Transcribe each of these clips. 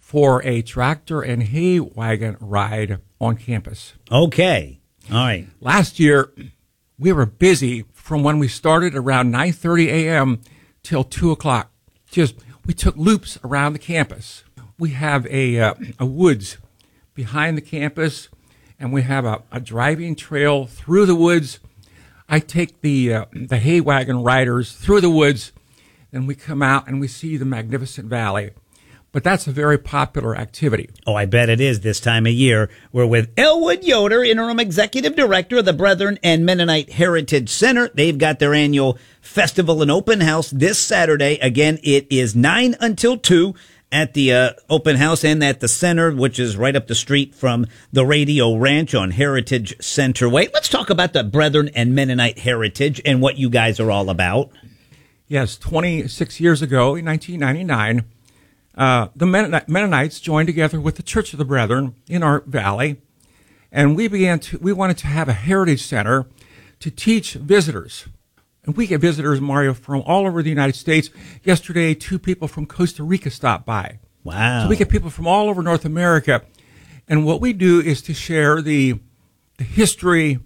for a tractor and hay wagon ride on campus. Okay. All right. Last year, we were busy from when we started around 9:30 a.m. till 2 o'clock. We took loops around the campus. We have a woods behind the campus, and we have a driving trail through the woods. I take the hay wagon riders through the woods, and we come out and we see the magnificent valley. But that's a very popular activity. Oh, I bet it is this time of year. We're with Elwood Yoder, Interim Executive Director of the Brethren and Mennonite Heritage Center. They've got their annual festival and open house this Saturday. Again, it is 9 until 2 at the open house and at the center, which is right up the street from the Radio Ranch on Heritage Center Way. Let's talk about the Brethren and Mennonite Heritage and what you guys are all about. Yes, 26 years ago, in 1999, the Mennonites joined together with the Church of the Brethren in our valley, and we wanted to have a heritage center to teach visitors. And we get visitors, Mario, from all over the United States. Yesterday, 2 people from Costa Rica stopped by. Wow. So we get people from all over North America. And what we do is to share the history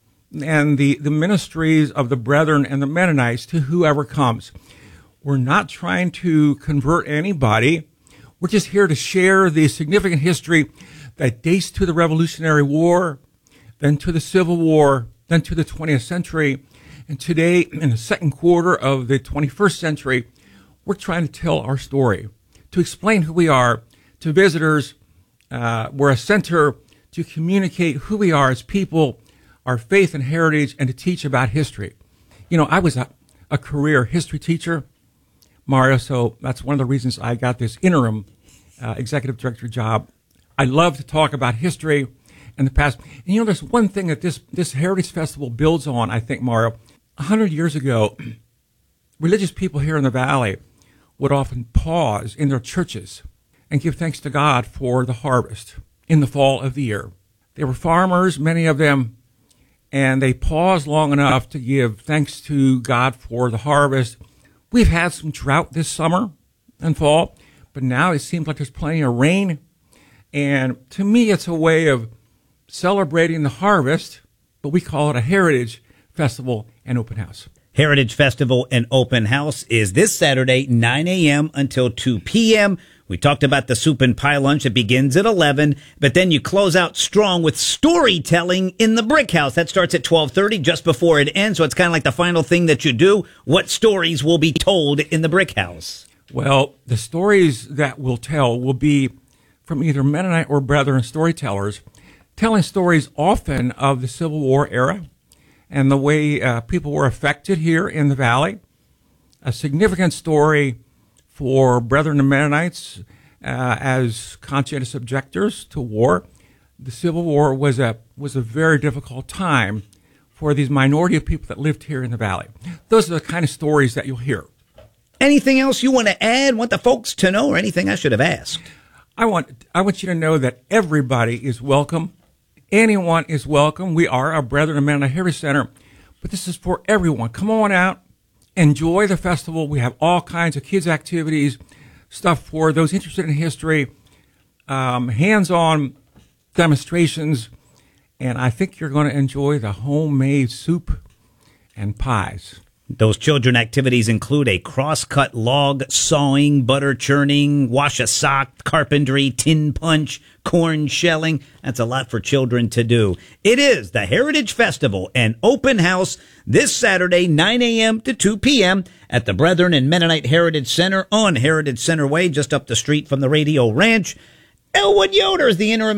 and the ministries of the Brethren and the Mennonites to whoever comes. We're not trying to convert anybody. We're just here to share the significant history that dates to the Revolutionary War, then to the Civil War, then to the 20th century. And today, in the second quarter of the 21st century, we're trying to tell our story, to explain who we are to visitors. We're a center to communicate who we are as people, our faith and heritage, and to teach about history. You know, I was a career history teacher, Mario, so that's one of the reasons I got this interim executive director job. I love to talk about history and the past. And, you know, there's one thing that this Heritage Festival builds on, I think, Mario. 100 years ago, religious people here in the valley would often pause in their churches and give thanks to God for the harvest in the fall of the year. They were farmers, many of them, and they paused long enough to give thanks to God for the harvest. We've had some drought this summer and fall, but now it seems like there's plenty of rain. And to me, it's a way of celebrating the harvest, but we call it a Heritage Festival and Open House. Heritage Festival and Open House is this Saturday, 9 a.m. until 2 p.m. We talked about the soup and pie lunch. It begins at 11, but then you close out strong with storytelling in the Brick House. That starts at 12:30, just before it ends, so it's kind of like the final thing that you do. What stories will be told in the Brick House? Well, the stories that we'll tell will be from either Mennonite or Brethren storytellers, telling stories often of the Civil War era and the way people were affected here in the valley. A significant story for Brethren and Mennonites as conscientious objectors to war. The Civil War was a very difficult time for these minority of people that lived here in the valley. Those are the kind of stories that you'll hear. Anything else you want to add, want the folks to know, or anything I should have asked? I want you to know that everybody is welcome. Anyone is welcome. We are a Brethren and Mennonite Heritage Center, but this is for everyone. Come on out, enjoy the festival. We have all kinds of kids' activities, stuff for those interested in history, hands-on demonstrations, and I think you're going to enjoy the homemade soup and pies. Those children activities include a cross-cut log sawing, butter churning, wash a sock, carpentry, tin punch, corn shelling. That's a lot for children to do. It is the Heritage Festival and Open House this Saturday, 9 a.m. to 2 p.m. at the Brethren and Mennonite Heritage Center on Heritage Center Way, just up the street from the Radio Ranch. Elwood Yoder is the interim